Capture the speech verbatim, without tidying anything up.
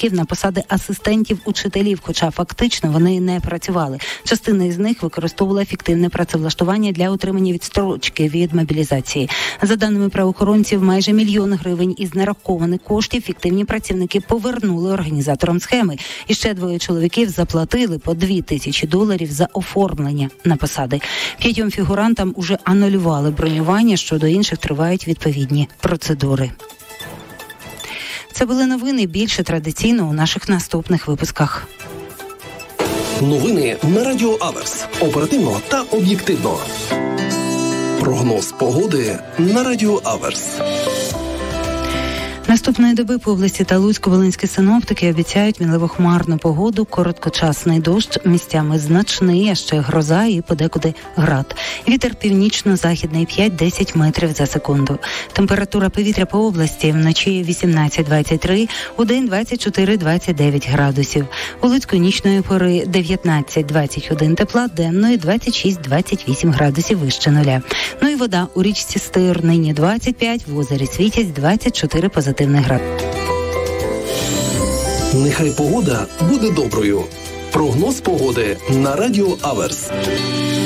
чоловіків на посади асистентів учителів, хоча фактично вони не працювали. Частина із них використовувала фіктивне працевлаштування для отримання відстрочки від мобілізації. За даними правоохоронців, майже мільйон гривень із нарахованих коштів фіктивні працівники повернули організаторам схеми. І ще двоє чоловіків заплатили по дві тисячі доларів за оформлення на посади. П'ятьом фігурантам уже анулювали бронювання, щодо інших тривають відповідні процедури. Це були новини, більше традиційно у наших наступних випусках. Новини на Радіо Аверс. Оперативно та об'єктивно. Прогноз погоди на Радіо Аверс. Наступної доби по області та Луцько-Волинські синоптики обіцяють мінливо-хмарну погоду, короткочасний дощ, місцями значний, а ще гроза і подекуди град. Вітер північно-західний п'ять-десять метрів за секунду. Температура повітря по області вночі вісімнадцять-двадцять три, у день двадцять чотири-двадцять дев'ять градусів. У Луцьку нічної пори дев'ятнадцять-двадцять один тепла, денної двадцять шість-двадцять вісім градусів вище нуля. Ну і вода у річці Стир нині двадцять п'ять, в озері Світязь двадцять чотири позитивних градусів. Нехай погода буде доброю. Прогноз погоди на Радіо Аверс.